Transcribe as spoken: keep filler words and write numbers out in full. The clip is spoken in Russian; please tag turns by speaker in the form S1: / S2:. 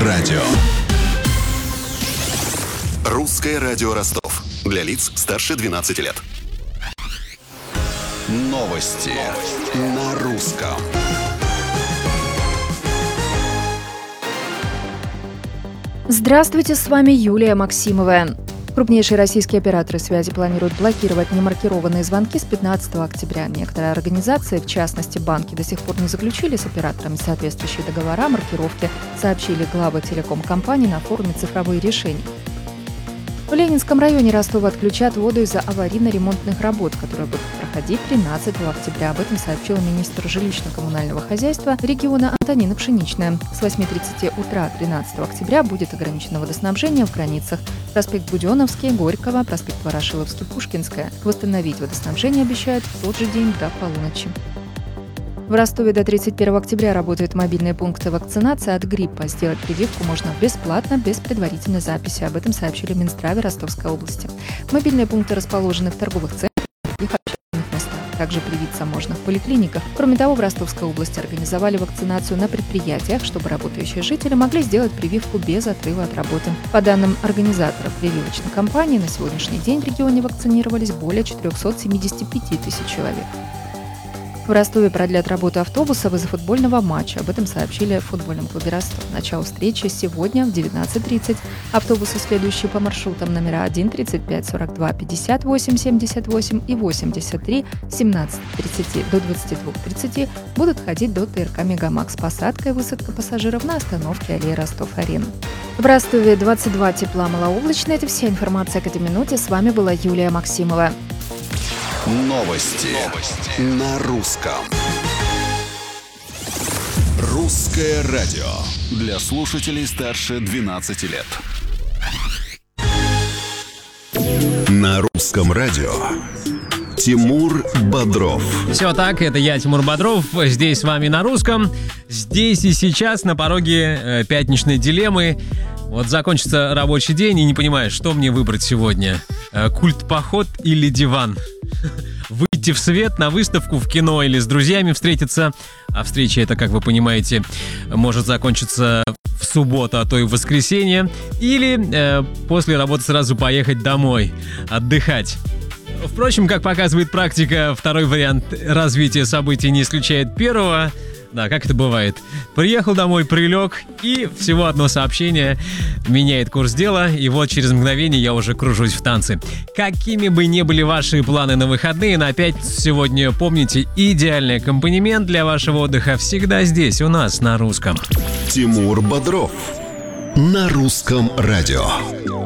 S1: радио. Русское радио Ростов. Для лиц старше двенадцати лет. Новости на русском.
S2: Здравствуйте, с вами Юлия Максимова. Крупнейшие российские операторы связи планируют блокировать немаркированные звонки с пятнадцатого октября. Некоторые организации, в частности банки, до сих пор не заключили с операторами соответствующие договора о маркировке, сообщили главы телеком-компаний на форуме «Цифровые решения». В Ленинском районе Ростова отключат воду из-за аварийно-ремонтных работ, которые будут проходить тринадцатого октября. Об этом сообщила министр жилищно-коммунального хозяйства региона Антонина Пшеничная. С восьми тридцати утра тринадцатого октября будет ограничено водоснабжение в границах проспект Буденновский, Горького, проспект Ворошиловский, Пушкинская. Восстановить водоснабжение обещают в тот же день до полуночи. В Ростове до тридцать первого октября работают мобильные пункты вакцинации от гриппа. Сделать прививку можно бесплатно, без предварительной записи. Об этом сообщили в Минздраве Ростовской области. Мобильные пункты расположены в торговых центрах и общественных местах. Также привиться можно в поликлиниках. Кроме того, в Ростовской области организовали вакцинацию на предприятиях, чтобы работающие жители могли сделать прививку без отрыва от работы. По данным организаторов прививочной кампании, на сегодняшний день в регионе вакцинировались более четырехсот семидесяти пяти тысяч человек. В Ростове продлят работу автобусов из-за футбольного матча. Об этом сообщили в футбольном клубе «Ростов». Начало встречи сегодня в девятнадцать тридцать. Автобусы, следующие по маршрутам номера один, тридцать пять, сорок два, пятьдесят восемь, семьдесят восемь и восемьдесят три, семнадцать тридцать до двадцати двух тридцати, будут ходить до ТРК «Мегамакс» с посадкой и высадкой пассажиров на остановке аллеи Ростов-Арена. В Ростове двадцать два тепла, малооблачно. Это вся информация к этой минуте. С вами была Юлия Максимова.
S1: Новости, Новости. На русском. Русское радио. Для слушателей старше двенадцати лет. На русском радио. Тимур Бодров.
S3: Все так, это я, Тимур Бодров. Здесь с вами на русском. Здесь и сейчас на пороге э, пятничной дилеммы. Вот закончится рабочий день и не понимаешь, что мне выбрать сегодня. Э, культ-поход или диван? Выйти в свет, на выставку, в кино или с друзьями встретиться. А встреча это, как вы понимаете, может закончиться в субботу, а то и в воскресенье. Или э, после работы сразу поехать домой, отдыхать. Впрочем, как показывает практика, второй вариант развития событий не исключает первого. Да, как это бывает. Приехал домой, прилег, и всего одно сообщение меняет курс дела, и вот через мгновение я уже кружусь в танце. Какими бы ни были ваши планы на выходные, на пятницу сегодня помните, идеальный аккомпанемент для вашего отдыха всегда здесь, у нас, на русском.
S1: Тимур Бодров. На русском радио.